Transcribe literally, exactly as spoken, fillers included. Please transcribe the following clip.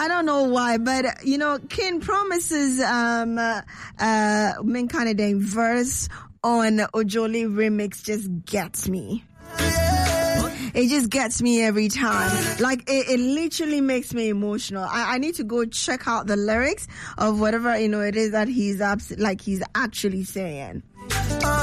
I don't know why, but you know, King Promises um uh, uh Minkanidane verse on Ojoli remix just gets me. It just gets me every time. Like, it, it literally makes me emotional. I, I need to go check out the lyrics of whatever, you know, it is that he's abs- like he's actually saying.